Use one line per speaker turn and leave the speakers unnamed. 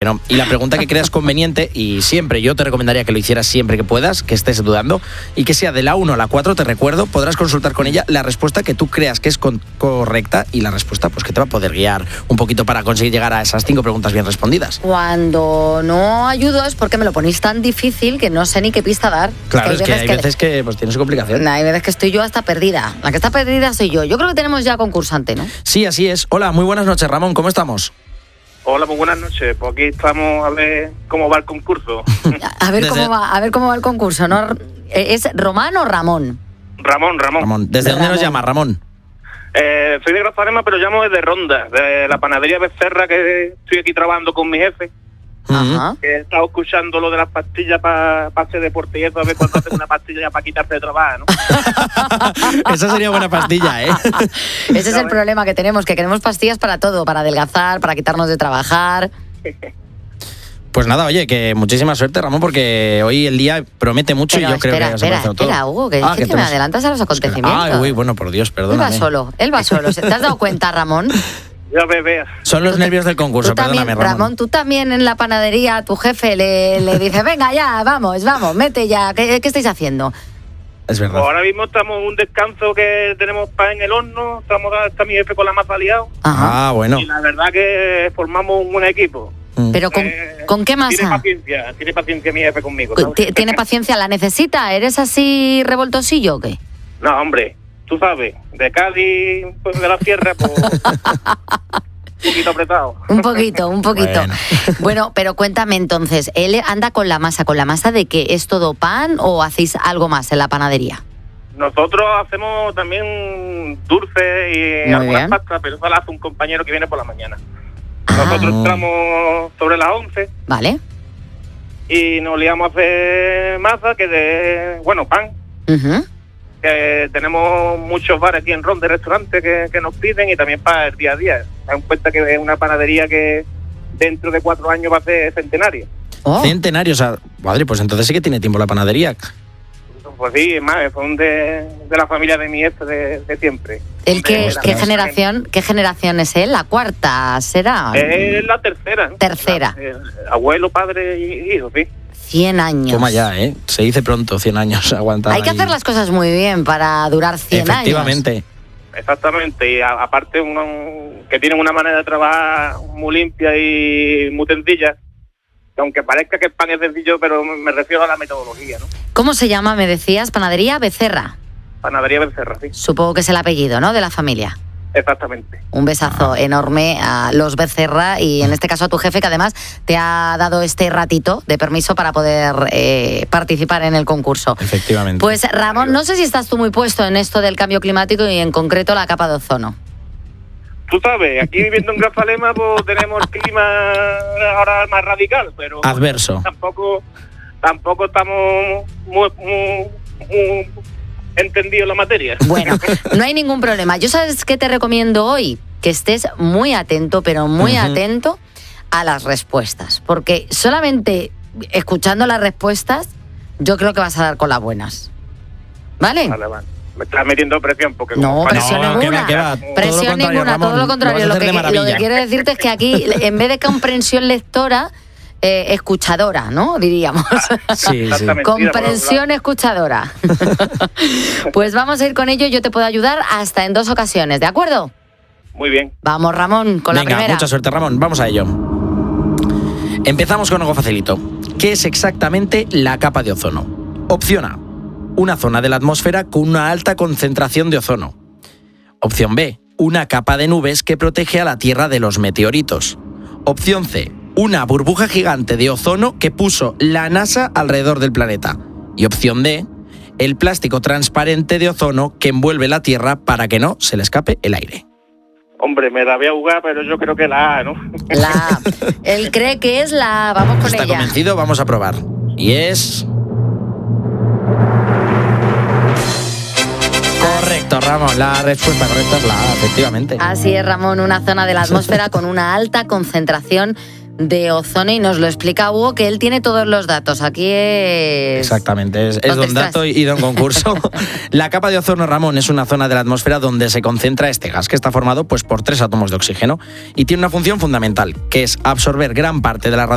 ¿no? Y la pregunta que creas conveniente, y siempre, yo te recomendaría que lo hicieras siempre que puedas, que estés dudando, y que sea de la 1 a la 4, te recuerdo, podrás consultar con ella la respuesta que tú creas que es correcta y la respuesta pues que te va a poder guiar un poquito para conseguir llegar a esas 5 preguntas bien respondidas.
Cuando no ayudo es porque me lo ponéis tan difícil que no sé ni qué pista dar.
Claro, es que hay veces que pues, tiene su complicación.
Hay veces que estoy yo hasta perdida. La que está perdida soy yo. Yo creo que tenemos ya concursante, ¿no?
Sí, así es. Hola, muy buenas noches, Ramón, ¿cómo estamos?
Hola, muy buenas noches. Pues aquí estamos a ver cómo va el concurso.
A ver cómo va el concurso, ¿no? ¿Es Román o Ramón?
Ramón.
¿Desde dónde nos llama, Ramón?
Soy de Grazalema, pero llamo desde Ronda, de la panadería Becerra, que estoy aquí trabajando con mi jefe.
Ajá.
Que he estado escuchando lo de las pastillas para hacer deporte y eso, a ver cuándo hacen una pastilla para quitarte de trabajo, ¿no?
Esa sería buena pastilla, ¿eh?
Ese es el problema que tenemos, que queremos pastillas para todo, para adelgazar, para quitarnos de trabajar.
Pues nada, oye, que muchísima suerte, Ramón, porque hoy el día promete mucho.
Pero
y yo creo que os ha pasado todo.
Espera, Hugo, que dices que me adelantas a los acontecimientos.
Ay, uy, bueno, por Dios, perdóname.
Él va solo. ¿Te has dado cuenta, Ramón?
Ya veas.
Son los nervios del concurso, perdóname,
Ramón, tú también en la panadería a tu jefe le dices, venga ya, vamos, mete ya, ¿qué estáis haciendo?
Es verdad.
Pues ahora mismo estamos en un descanso que tenemos pan en el horno, está mi jefe con la masa liado.
Ajá.
Ah, bueno.
Y la verdad que formamos un buen equipo.
Pero ¿con qué masa?
Tiene paciencia mi jefe conmigo, ¿sabes?
¿Tiene paciencia? ¿La necesita? ¿Eres así revoltosillo o qué?
No, hombre, tú sabes, de Cádiz, pues de la sierra, pues un poquito apretado.
Un poquito. Bueno, pero cuéntame entonces, ¿él anda con la masa de qué? ¿Es todo pan o hacéis algo más en la panadería?
Nosotros hacemos también dulces y
Muy
algunas
bien.
pastas, pero eso lo hace un compañero que viene por la mañana. Nosotros entramos sobre las 11
Vale.
y nos liamos a hacer masa, pan.
Uh-huh.
Que tenemos muchos bares aquí en Ronda, restaurantes que nos piden, y también para el día a día. Ten en cuenta que es una panadería que dentro de 4 años va a ser centenario.
Oh.
Centenario, o sea, madre, pues entonces sí que tiene tiempo la panadería.
Pues sí, es más, son de la familia de mi jefe de siempre.
¿Qué generación es él? ¿La cuarta será?
Es la tercera, ¿no?
Tercera.
Abuelo, padre y hijo, sí.
100 años.
Toma ya, ¿eh? Se dice pronto, 100 años aguantar.
Hay que hacer las cosas muy bien para durar 100 años.
Efectivamente.
Exactamente, y aparte que tienen una manera de trabajar muy limpia y muy sencilla, que aunque parezca que el pan es sencillo, pero me refiero a la metodología, ¿no?
¿Cómo se llama, me decías? Panadería Becerra.
Panadería Becerra, sí.
Supongo que es el apellido, ¿no?, de la familia.
Exactamente.
Un besazo enorme a los Becerra y en este caso a tu jefe, que además te ha dado este ratito de permiso para poder participar en el concurso.
Efectivamente.
Pues Ramón, no sé si estás tú muy puesto en esto del cambio climático y en concreto la capa de ozono.
Tú sabes, aquí viviendo en Grazalema pues tenemos el clima ahora más radical, pero
adverso.
Tampoco estamos muy entendidos en la materia.
Bueno, no hay ningún problema. Yo, ¿sabes qué te recomiendo hoy? Que estés muy atento, pero muy atento a las respuestas, porque solamente escuchando las respuestas yo creo que vas a dar con las buenas. ¿Vale?
Vale. Me estás metiendo presión porque
no, presión ninguna.
¿Qué va?
Presión ninguna, todo lo contrario. Lo que quiero decirte es que aquí, en vez de comprensión lectora, escuchadora, ¿no? Diríamos.
Sí.
Comprensión escuchadora. Pues vamos a ir con ello. Yo te puedo ayudar hasta en 2 ocasiones, ¿de acuerdo?
Muy bien.
Vamos, Ramón, con la primera.
Mucha suerte, Ramón. Vamos a ello. Empezamos con algo facilito. ¿Qué es exactamente la capa de ozono? Opción A: una zona de la atmósfera con una alta concentración de ozono. Opción B: una capa de nubes que protege a la Tierra de los meteoritos. Opción C: una burbuja gigante de ozono que puso la NASA alrededor del planeta. Y opción D: el plástico transparente de ozono que envuelve la Tierra para que no se le escape el aire.
Hombre, me la voy a jugar, pero yo creo que la A, ¿no?
La A. Él cree que es la A. Vamos con ella.
¿Está convencido? Vamos a probar. Y es... Correcto, Ramón. La respuesta correcta es la A, efectivamente.
Así es, Ramón. Una zona de la atmósfera con una alta concentración de ozono, y nos lo explica Hugo, que él tiene todos los datos. Aquí es...
Exactamente, es don dato y don concurso. La capa de ozono, Ramón, es una zona de la atmósfera donde se concentra este gas, que está formado pues por 3 átomos de oxígeno y tiene una función fundamental, que es absorber gran parte de la